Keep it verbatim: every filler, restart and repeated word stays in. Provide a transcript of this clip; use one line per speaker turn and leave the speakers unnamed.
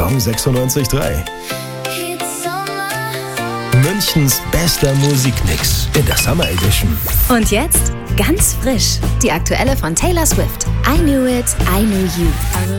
Gong sechsundneunzig Komma drei. Münchens bester Musikmix in der Summer Edition.
Und jetzt ganz frisch, die aktuelle von Taylor Swift. I Knew It, I Knew You.